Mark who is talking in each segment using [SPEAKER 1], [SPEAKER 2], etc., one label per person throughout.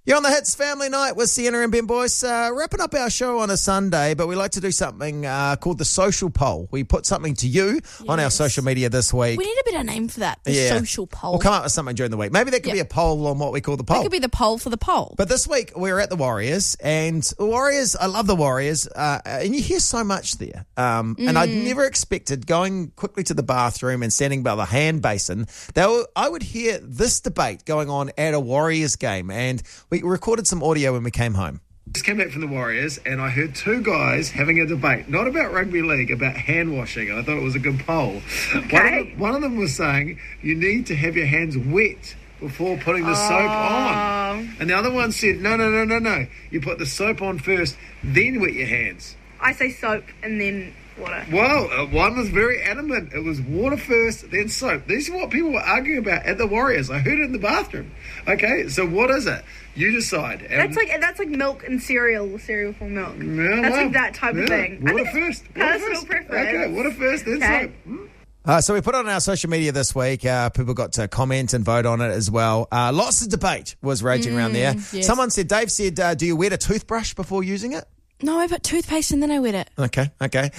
[SPEAKER 1] You're on the Hits Family Night with Sienna and Ben Boyce. Wrapping up our show on a Sunday, but we like to do something called the social poll. We put something to you on our social media this week.
[SPEAKER 2] We need a better name for that, the social poll.
[SPEAKER 1] We'll come up with something during the week. Maybe that could be a poll on what we call the poll.
[SPEAKER 2] That could be the poll for the poll.
[SPEAKER 1] But this week, we were at the Warriors, and the Warriors, I love the Warriors, and you hear so much there. And I'd never expected, going quickly to the bathroom and standing by the hand basin, I would hear this debate going on at a Warriors game, and we recorded some audio when we came home.
[SPEAKER 3] Just came back from the Warriors and I heard two guys having a debate, not about rugby league, about hand washing. I thought it was a good poll.
[SPEAKER 4] Okay.
[SPEAKER 3] One of them was saying you need to have your hands wet before putting the soap on. And the other one said, no. You put the soap on first, then wet your hands.
[SPEAKER 4] I say soap and then water.
[SPEAKER 3] Well, one was very adamant. It was water first, then soap. These are what people were arguing about at the Warriors. I heard it in the bathroom. Okay, so what is it? You decide.
[SPEAKER 4] That's like milk and cereal for milk.
[SPEAKER 3] Yeah,
[SPEAKER 4] that's like that type of thing.
[SPEAKER 3] Water first.
[SPEAKER 4] Personal preference.
[SPEAKER 3] Okay, water first, then soap.
[SPEAKER 1] So we put it on our social media this week. People got to comment and vote on it as well. Lots of debate was raging around there.
[SPEAKER 2] Yes.
[SPEAKER 1] Someone said, Dave said, do you wet a toothbrush before using it?
[SPEAKER 2] No, I put toothpaste and then I wet it.
[SPEAKER 1] Okay.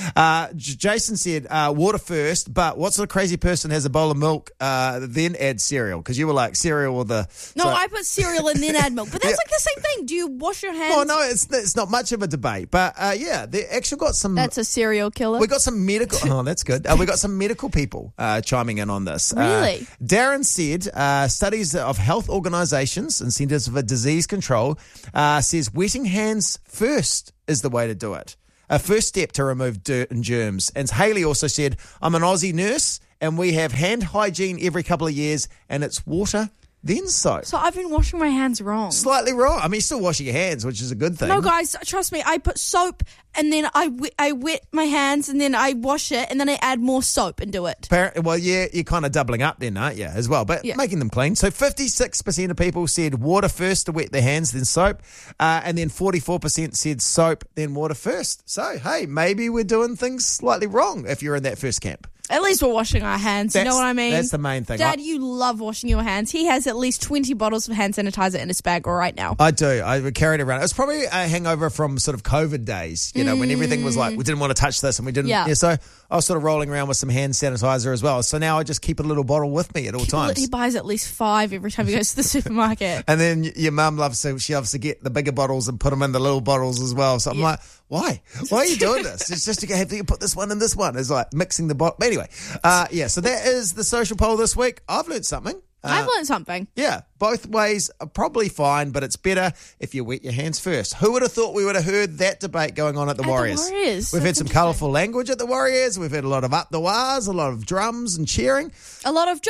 [SPEAKER 1] Jason said water first, but what sort of crazy person has a bowl of milk then add cereal? Because you were like cereal or the...
[SPEAKER 2] No, I put cereal and then add milk. But that's like the same thing. Do you wash your hands?
[SPEAKER 1] Oh, no, it's not much of a debate. But, they actually got some...
[SPEAKER 2] That's a serial killer.
[SPEAKER 1] We got some medical... Oh, that's good. We got some medical people chiming in on this.
[SPEAKER 2] Really?
[SPEAKER 1] Darren said studies of health organisations and Centres for Disease Control says wetting hands first is the way to do it. A first step to remove dirt and germs. And Hayley also said, I'm an Aussie nurse and we have hand hygiene every couple of years and it's water, then soap.
[SPEAKER 2] So I've been washing my hands wrong.
[SPEAKER 1] Slightly wrong. I mean, you're still washing your hands, which is a good thing.
[SPEAKER 2] No, guys, trust me. I put soap and then I wet my hands and then I wash it and then I add more soap and do it.
[SPEAKER 1] Well, yeah, you're kind of doubling up then, aren't you, as well? But making them clean. So 56% of people said water first to wet their hands, then soap. And then 44% said soap, then water first. So, hey, maybe we're doing things slightly wrong if you're in that first camp.
[SPEAKER 2] At least we're washing our hands, you know what I mean?
[SPEAKER 1] That's the main thing.
[SPEAKER 2] Dad, you love washing your hands. He has at least 20 bottles of hand sanitizer in his bag right now.
[SPEAKER 1] I do. I carried it around. It was probably a hangover from sort of COVID days, you know, when everything was like, we didn't want to touch this and we didn't. Yeah, so I was sort of rolling around with some hand sanitizer as well. So now I just keep a little bottle with me at all times.
[SPEAKER 2] He buys at least 5 every time he goes to the supermarket.
[SPEAKER 1] And then your mum loves to get the bigger bottles and put them in the little bottles as well. So I'm like, why? Why are you doing this? It's just to have to put this one in this one. It's like mixing the bottle. Anyway, so that is the social poll this week. I've learned something.
[SPEAKER 2] I've learned something.
[SPEAKER 1] Yeah, both ways are probably fine, but it's better if you wet your hands first. Who would have thought we would have heard that debate going on at the Warriors? We've had some colourful language at the Warriors. We've had a lot of up the wahs, a lot of drums and cheering.
[SPEAKER 2] A lot of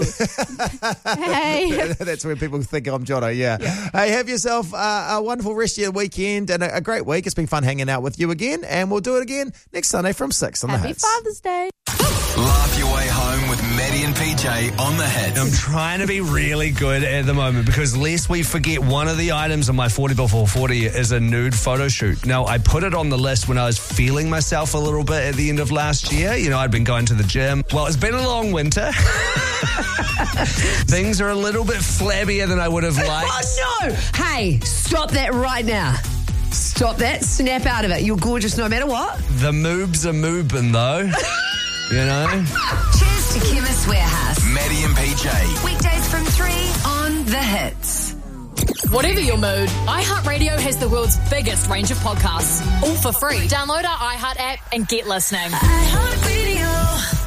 [SPEAKER 2] Jono. Hey.
[SPEAKER 1] That's where people think I'm Jono, yeah. Hey, have yourself a wonderful rest of your weekend and a great week. It's been fun hanging out with you again, and we'll do it again next Sunday from 6 on the Hits.
[SPEAKER 2] Happy Father's Day.
[SPEAKER 5] Laugh your way home with Maddie and PJ on the Hits.
[SPEAKER 6] I'm trying to be really good at the moment because lest we forget, one of the items on my 40 before 40 is a nude photo shoot. Now, I put it on the list when I was feeling myself a little bit at the end of last year. You know, I'd been going to the gym. Well, it's been a long winter. Things are a little bit flabbier than I would have liked.
[SPEAKER 7] Oh, no! Hey, stop that right now. Stop that. Snap out of it. You're gorgeous no matter what.
[SPEAKER 6] The moobs are moving, though. You know?
[SPEAKER 7] Cheers to Chemist Warehouse.
[SPEAKER 5] Maddie and PJ.
[SPEAKER 7] Weekdays from 3 on The Hits.
[SPEAKER 8] Whatever your mood, iHeartRadio has the world's biggest range of podcasts. All for free. Download our iHeart app and get listening.
[SPEAKER 9] iHeartRadio.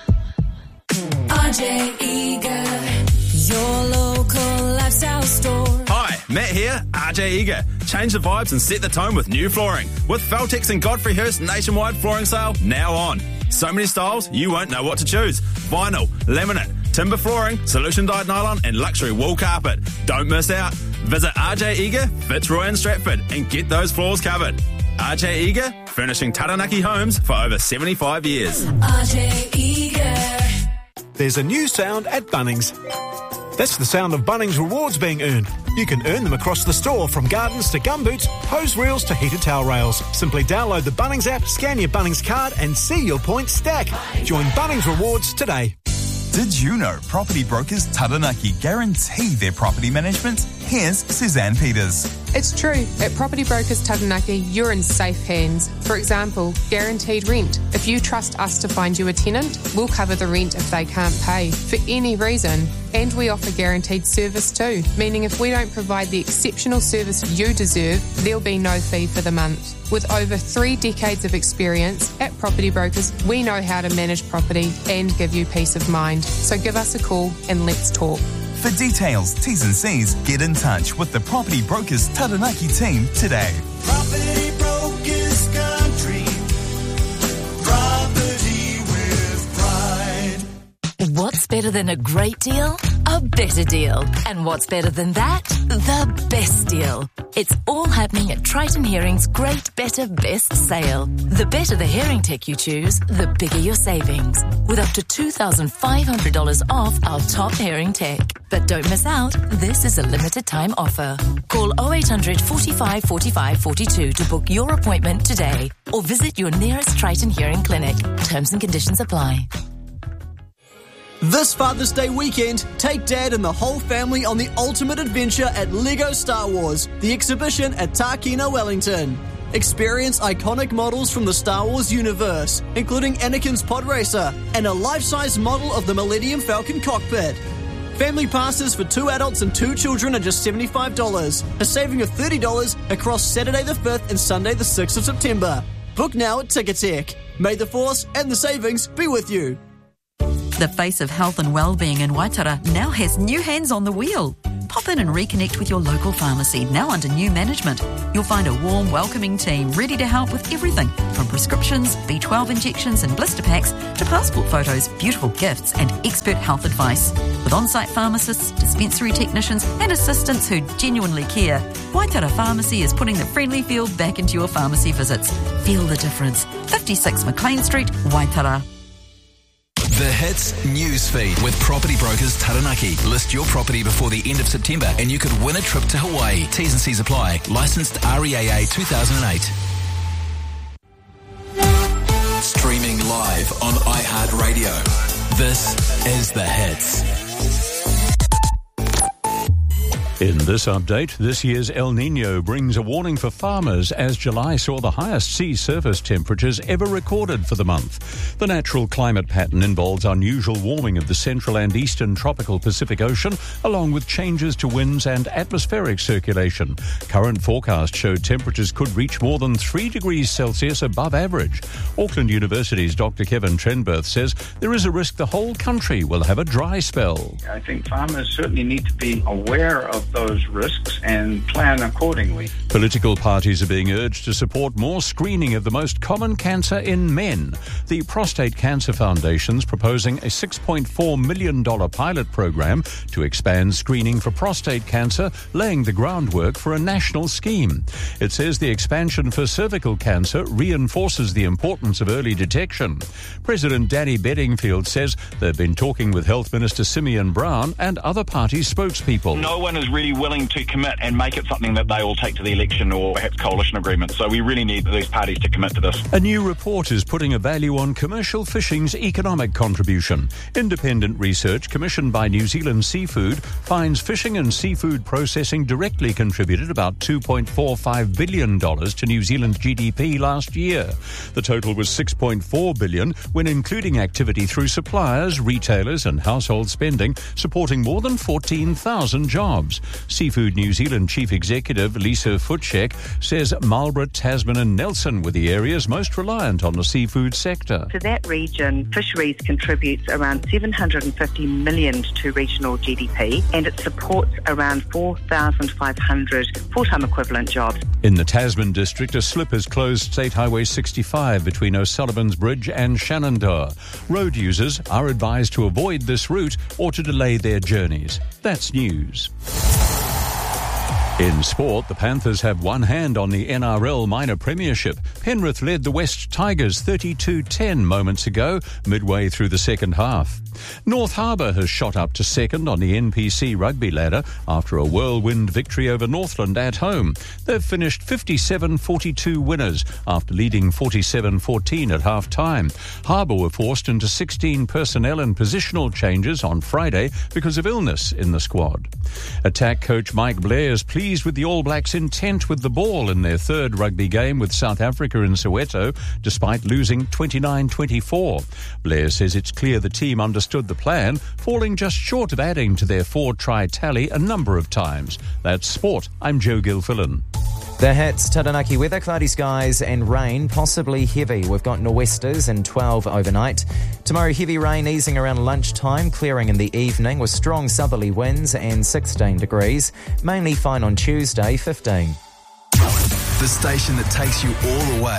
[SPEAKER 9] RJ Eager, your local lifestyle store.
[SPEAKER 10] Hi, Matt here, RJ Eager. Change the vibes and set the tone with new flooring. With Feltex and Godfrey Hirst nationwide flooring sale now on. So many styles, you won't know what to choose. Vinyl, laminate, timber flooring, solution dyed nylon and luxury wool carpet. Don't miss out. Visit RJ Eager, Fitzroy and Stratford and get those floors covered. RJ Eager, furnishing Taranaki homes for over 75 years.
[SPEAKER 9] RJ Eager.
[SPEAKER 11] There's a new sound at Bunnings. That's the sound of Bunnings rewards being earned. You can earn them across the store, from gardens to gumboots, hose reels to heated towel rails. Simply download the Bunnings app, scan your Bunnings card and see your points stack. Join Bunnings Rewards today.
[SPEAKER 12] Did you know property brokers Taranaki guarantee their property management? Here's Suzanne Peters.
[SPEAKER 13] It's true. At Property Brokers Taranaki, you're in safe hands. For example, guaranteed rent. If you trust us to find you a tenant, we'll cover the rent if they can't pay, for any reason. And we offer guaranteed service too, meaning if we don't provide the exceptional service you deserve, there'll be no fee for the month. With over 3 decades of experience, at Property Brokers, we know how to manage property and give you peace of mind. So give us a call and let's talk.
[SPEAKER 12] For details, T's and C's, get in touch with the Property Brokers Taranaki team today.
[SPEAKER 9] Property Brokers Country. Property with pride.
[SPEAKER 14] What's better than a great deal? A better deal. And what's better than that? The best deal. It's all happening at Triton Hearing's Great Better Best sale. The better the hearing tech you choose, the bigger your savings. With up to $2,500 off our top hearing tech. But don't miss out, this is a limited time offer. Call 0800 45 45 42 to book your appointment today. Or visit your nearest Triton Hearing clinic. Terms and conditions apply.
[SPEAKER 15] This Father's Day weekend, take Dad and the whole family on the ultimate adventure at LEGO Star Wars, the exhibition at Tākina, Wellington. Experience iconic models from the Star Wars universe, including Anakin's pod racer and a life-size model of the Millennium Falcon cockpit. Family passes for 2 adults and 2 children are just $75, a saving of $30 across Saturday the 5th and Sunday the 6th of September. Book now at Ticketek. May the Force and the savings be with you.
[SPEAKER 16] The face of health and wellbeing in Waitara now has new hands on the wheel. Pop in and reconnect with your local pharmacy, now under new management. You'll find a warm, welcoming team ready to help with everything from prescriptions, B12 injections and blister packs to passport photos, beautiful gifts and expert health advice. With on-site pharmacists, dispensary technicians and assistants who genuinely care, Waitara Pharmacy is putting the friendly feel back into your pharmacy visits. Feel the difference. 56 McLean Street, Waitara.
[SPEAKER 5] The Hits Newsfeed with Property Brokers Taranaki. List your property before the end of September and you could win a trip to Hawaii. T's and C's apply. Licensed REAA 2008. Streaming live on iHeartRadio. This is The Hits.
[SPEAKER 17] In this update, this year's El Niño brings a warning for farmers as July saw the highest sea surface temperatures ever recorded for the month. The natural climate pattern involves unusual warming of the central and eastern tropical Pacific Ocean, along with changes to winds and atmospheric circulation. Current forecasts show temperatures could reach more than 3 degrees Celsius above average. Auckland University's Dr. Kevin Trenberth says there is a risk the whole country will have a dry spell.
[SPEAKER 18] I think farmers certainly need to be aware of those risks and plan accordingly.
[SPEAKER 17] Political parties are being urged to support more screening of the most common cancer in men. The Prostate Cancer Foundation's proposing a $6.4 million pilot program to expand screening for prostate cancer, laying the groundwork for a national scheme. It says the expansion for cervical cancer reinforces the importance of early detection. President Danny Bedingfield says they've been talking with Health Minister Simeon Brown and other party spokespeople.
[SPEAKER 19] No one is really willing to commit and make it something that they all take to the election or perhaps coalition agreements. So we really need these parties to commit to this.
[SPEAKER 17] A new report is putting a value on commercial fishing's economic contribution. Independent research commissioned by New Zealand Seafood finds fishing and seafood processing directly contributed about $2.45 billion to New Zealand's GDP last year. The total was $6.4 billion when including activity through suppliers, retailers and household spending, supporting more than 14,000 jobs. Seafood New Zealand Chief Executive Lisa Futschek says Marlborough, Tasman and Nelson were the areas most reliant on the seafood sector.
[SPEAKER 20] To that region, fisheries contributes around $750 million to regional GDP and it supports around 4,500 full-time equivalent jobs.
[SPEAKER 17] In the Tasman district, a slip has closed State Highway 65 between O'Sullivan's Bridge and Shenandoah. Road users are advised to avoid this route or to delay their journeys. That's news. In sport, the Panthers have one hand on the NRL Minor Premiership. Penrith led the West Tigers 32-10 moments ago, midway through the second half. North Harbour has shot up to second on the NPC rugby ladder after a whirlwind victory over Northland at home. They've finished 57-42 winners after leading 47-14 at half-time. Harbour were forced into 16 personnel and positional changes on Friday because of illness in the squad. Attack coach Mike Blair is pleased with the All Blacks' intent with the ball in their third rugby game with South Africa in Soweto, despite losing 29-24. Blair says it's clear the team understood the plan, falling just short of adding to their 4-try tally a number of times. That's sport. I'm Joe Gilfillan.
[SPEAKER 21] The hits, Taranaki weather, cloudy skies and rain, possibly heavy. We've got nor'westers and 12 overnight. Tomorrow, heavy rain easing around lunchtime, clearing in the evening with strong southerly winds and 16 degrees. Mainly fine on Tuesday, 15.
[SPEAKER 5] The station that takes you all the way.